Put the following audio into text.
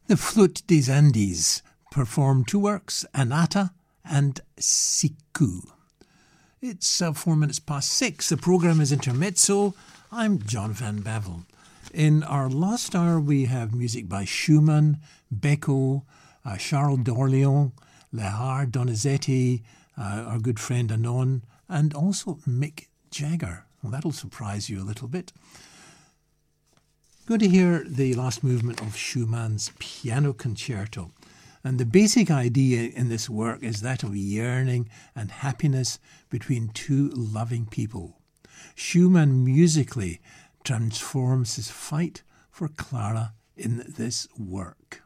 The Flute des Andes performed two works, Anatta and Siku. It's 4 minutes past 6. The programme is Intermezzo. I'm John Van Bavel. In our last hour, we have music by Schumann, Beko, Charles d'Orléans, Lehar, Donizetti, our good friend Anon, and also Mick Jagger. Well, that'll surprise you a little bit. Going to hear the last movement of Schumann's Piano Concerto. And the basic idea in this work is that of yearning and happiness between two loving people. Schumann musically transforms his fight for Clara in this work.